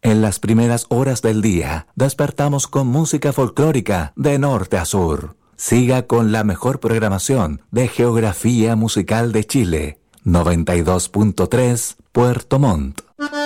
En las primeras horas del día, despertamos con música folclórica de norte a sur. Siga con la mejor programación de Geografía Musical de Chile. 92.3 Puerto Montt.